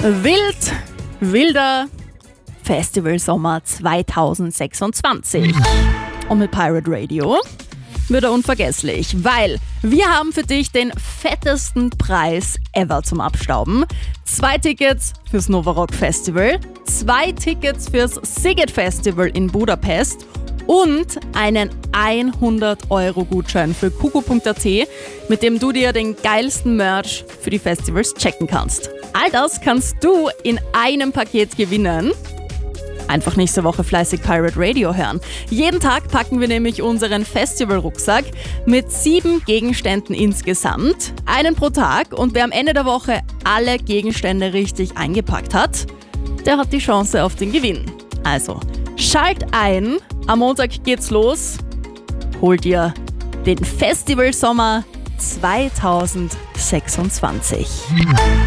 Wilder Festivalsommer 2026. Und mit Pirate Radio wird er unvergesslich, weil wir haben für dich den fettesten Preis ever zum Abstauben. 2 Tickets fürs Novarock Festival, 2 Tickets fürs Sziget Festival in Budapest und einen 100-Euro-Gutschein für kuku.at, mit dem du dir den geilsten Merch für die Festivals checken kannst. All das kannst du in einem Paket gewinnen. Einfach nächste Woche fleißig Pirate Radio hören. Jeden Tag packen wir nämlich unseren Festival-Rucksack mit 7 Gegenständen insgesamt. Einen pro Tag, und wer am Ende der Woche alle Gegenstände richtig eingepackt hat, der hat die Chance auf den Gewinn. Also, schalt ein, am Montag geht's los. Hol dir den Festivalsommer 2026.